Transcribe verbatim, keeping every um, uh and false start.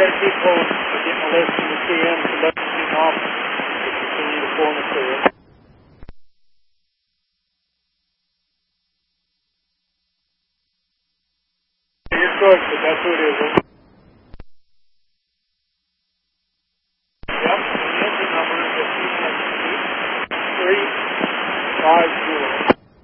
gotta keep pulling. We're getting a list from the C M, conducting student office. To continue to pull material. Your choice, but that's who it is.